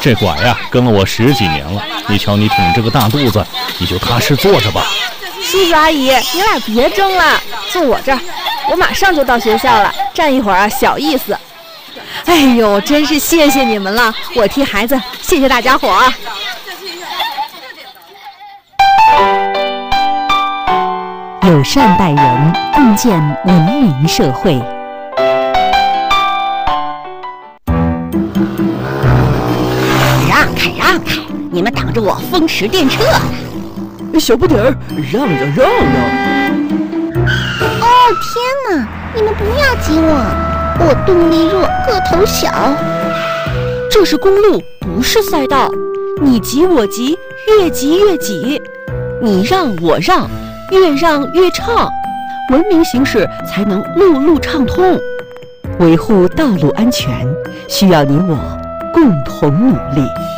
这拐呀，跟了我10几年了。你瞧你挺这个大肚子，你就踏实坐着吧。 叔叔阿姨，你俩别争了，坐我这儿，我马上就到学校了，站一会儿啊，小意思。 哎呦，真是谢谢你们了，我替孩子谢谢大家伙啊。 友善待人，共建文明社会。 让开让开，你们挡着我风驰电掣呢！ 小不点儿，让让让让！ 哦天哪，你们不要挤我动力弱，个头小。 这是公路，不是赛道，你挤我挤，越挤越挤，你让我让，越让越畅，文明行驶才能路路畅通。 维护道路安全，需要你我共同努力。